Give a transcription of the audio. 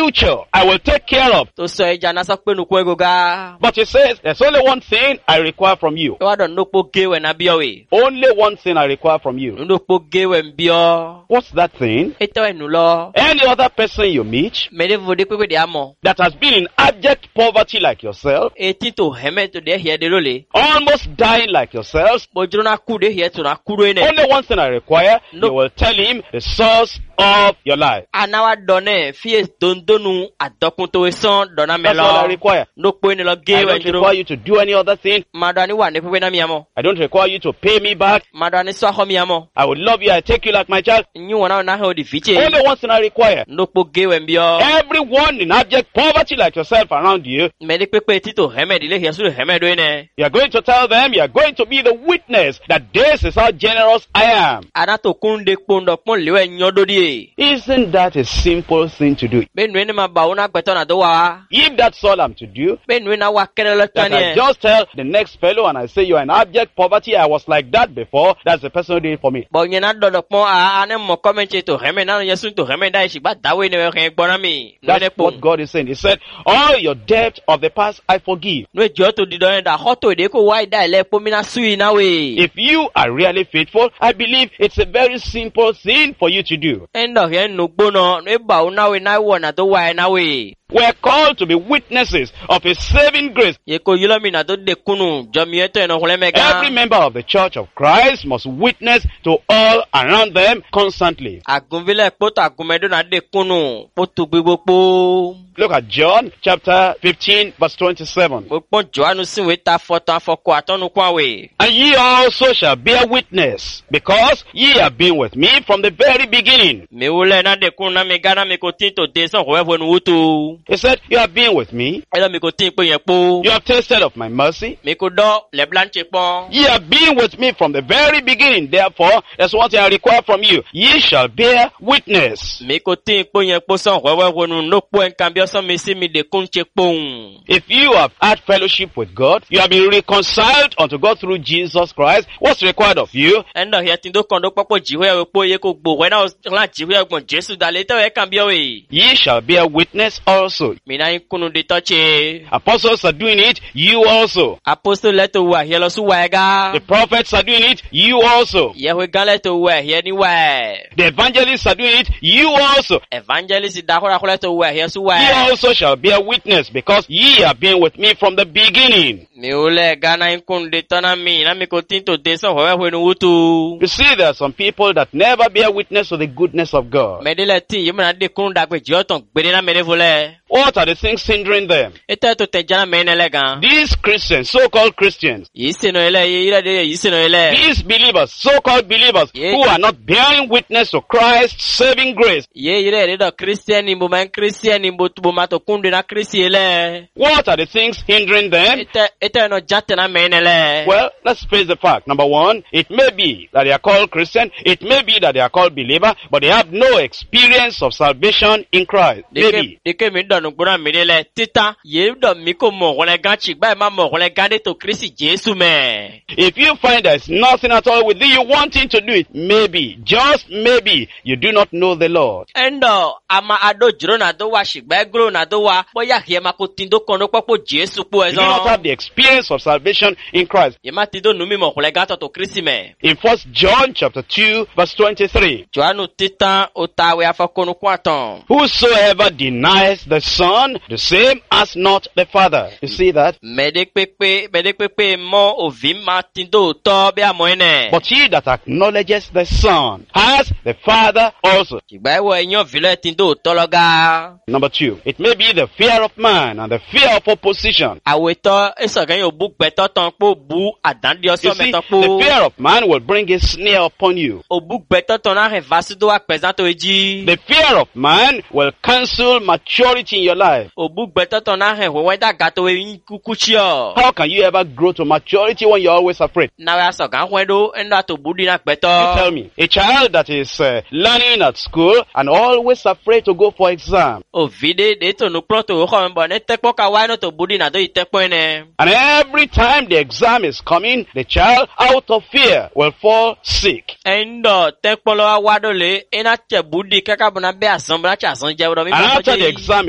future I will take care of. tó sọ ẹja náà sọ pé nukú ego ga. But he says, there's only one thing I require from you. ẹ wá dọ̀ nukú géwẹ̀ náà bí ọ wẹ̀. Only one thing I require from you. nukú géwẹ̀ ń bí ọ. What's that thing? ètò ẹnu lọ. Any other person you meet mẹ́lẹ́ fòdé pépé de àmọ́. that has been in abject poverty like yourself, etí tó hẹ́mẹ́ tó dé hiẹ́ de lólè. almost dying like yourselves, bójú náà kú de hiẹ́ tó náà kú dóyin nẹ. only one thing I require, No. you will tell him the source of your life. anáwá dọ̀nẹ́ fíye dondonu àdọ́kùntòwe sán dọ̀nà That's all I mẹ́lọ. require. nukú ẹni lọ I géwẹ̀ don't dúró. require you to do any other thing. madani wà ní pépé náà mi àmọ́. I don't require you to pay me back. madani sọ àhọ́ mi àmọ́. I will love you. I take you like my child. nyí wọn náà náà hẹ́ òdì fìtsẹ́. Only one thing I require. nukú géwẹ̀ ń bí ọ. Everyone in abject poverty like yourself around you, mẹ́lẹ́ pépé etí tó hẹ́mẹ́ dìlé hiẹ́ sódò hẹ́mẹ́ dóyin nẹ. you are going to tell them, you are going to be the witness that this is how generous I am. anato kunde kpondo kpon lewe nyododie. Isn't that a simple thing to do? be nwe ne ma ba una gbeto na do wa. If that's all I'm to do, be nwe na wa kere lo that I tani. just tell the next fellow and I say you are in abject poverty, I was like that before, that's the person who did it for me. bo nye na dodo kpon a ane mo comment to heme na yesu to heme da shi ba dawe ne we kan gbona mi. That's what God is saying. He said, all your debt of the past I forgive. Nwe jo to dido da hoto de ko wa da ile po mi na sui na we. If you are really faithful, I believe it's a very simple thing for you to do. Endo he no gbono ne ba una we na wo na do wa na we. We're called to be witnesses of His saving grace. Ye ko yulo mi na do de kunu jomi eto eno hole mega. Every member of the Church of Christ must witness to all around them constantly. Agunvile poto agumedo na de kunu poto gbogbo. Look at John chapter 15 verse 27. Gbogbo Johannu sinwe ta foto afoko atonu kwa we. And ye also shall bear witness, because ye have been with me from the very beginning. Me wole na de kunu na me gana me ko tin to de son ko we nu wutu. He said, you have been with me. Elo me ko tin pe yen po. You have tasted of my mercy. Me ko do le blanche pon. Ye have been with me from the very beginning. Therefore, that's what I require from you. Ye shall bear witness. Me ko tin pe yen po son ko we nu no po en kan bi so me si me de kunche pon. If you have had fellowship with God, you have been reconciled unto God through Jesus Christ, what's required of you? Endo he tin do kon do popo jiwe we po ye ko gbo we na la jiwe gbon Jesu da le te we kan bi o we. Ye shall bear witness also. Me na kunu de touche. Apostles are doing it, you also. Apostle leto wa he lo su wa ga. The prophets are doing it, you also. Ye we gan leto wa he ni wa. The evangelists are doing it, you also. Evangelist da hora leto wa he su wa. Ye also shall bear witness, because ye have been with me from the beginning. Mi ole gana inkun de tona mi na mi ko tinto de so ho we nu wutu. You see, there are some people that never bear witness to the goodness of God. Me de le tin yimo na de kun da pe joton gbede na me de vole. What are the things hindering them? Ete to te jana me ne le gan. These Christians, so-called Christians, Yi se no ele yi ire de yi se no ele. these believers, so-called believers, Yeah. who are not bearing witness to Christ's saving grace, Ye ire de do Christian ni bo man Christian ni bo tu bo ma to kun de na Christian ele. what are the things hindering them? Ete no jate na me ne le. Well, let's face the fact. Number one, it may be that they are called Christian, it may be that they are called believer, but they have no experience of salvation in Christ. Maybe. De ke mi do nu gbona mi de le tita ye do mi ko mo wole gan chi gba ma mo wole gan de to Christ Jesu me. If you find there's nothing at all with you wanting to do it, maybe, just maybe, you do not know the Lord. Endo ama ado jiro na do wa shigba gro na do wa boya hie ma ko tindo kon do popo Jesu po You do not have ezo. the experience of salvation in Christ. Ye ma tindo nu mi mo wole gan to Christ me. In 1 John chapter 2 verse 23, Johannu titan otawe afakonu kwaton. whosoever denies the Son, the same as not the Father. You see that? Mede pepe mo ovi ma tindo to be amo ene. But he that acknowledges the Son has the Father also. Shigba wo enyo vile tindo to loga. Number 2, it may be the fear of man and the fear of opposition. Aweto eso gan yo bu gbeto ton po bu adandi You oso see, meto the po. fear of man will bring a snare upon you. Obu gbeto ton na he vasido wa presento eji. The fear of man will cancel maturity in your life. Obu gbeto ton na he wewe da gato we kukuchio. How can you ever grow to maturity when you're always afraid? Na we aso gan hwedo enda to budi na You gbeto. tell me, a child that is learning at school and always afraid to go for exam, O vide de to no pronto o ko mbo ne tekpo ka wa no to budi na do itekpo ene. and every time the exam is coming, the child, out of fear, will fall sick. Endo tekpo lo wa do le ena che budi kaka bona be asan bra cha asan je wo do mi And ma after so the je. exam